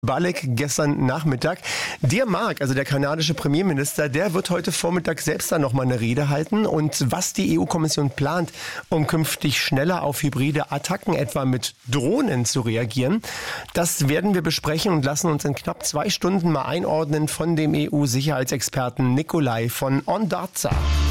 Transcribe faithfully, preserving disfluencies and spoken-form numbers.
Balek gestern Nachmittag. Der Mark, also der kanadische Premierminister, der wird heute Vormittag selbst dann nochmal eine Rede halten. Und was die E U-Kommission plant, um künftig schneller auf hybride Attacken, etwa mit Drohnen, zu reagieren, das werden wir besprechen und lassen uns in knapp zwei Stunden mal einordnen von dem E U-Sicherheitsexperten Nikolai von Ondarza.